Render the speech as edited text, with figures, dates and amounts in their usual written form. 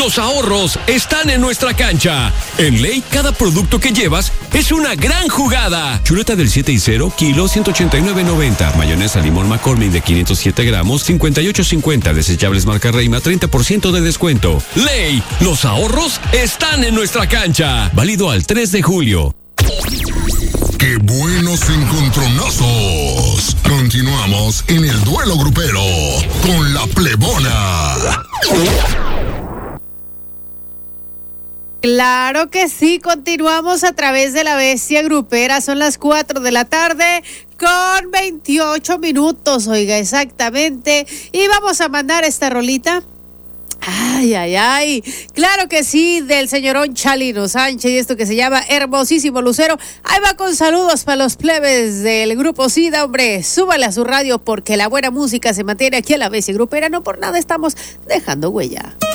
los ahorros están en nuestra cancha. En Ley, cada producto que llevas es una gran jugada. Chuleta del 7 y 0, kilo 189.90. Mayonesa limón McCormick de 507 gramos, 58.50. Desechables marca Reima, 30% de descuento. Ley, los ahorros están en nuestra cancha. Válido al 3 de julio. ¡Qué buenos encontronazos! Continuamos en el duelo grupero con la plebona. Claro que sí, continuamos a través de la bestia grupera. Son las 4 de la tarde con 28 minutos, oiga, exactamente. Y vamos a mandar esta rolita. Ay, ay, ay. Claro que sí, del señorón Chalino Sánchez, y esto que se llama Hermosísimo Lucero. Ahí va con saludos para los plebes del grupo SIDA, hombre. Súbale a su radio porque la buena música se mantiene aquí a la bestia grupera. No por nada estamos dejando huella.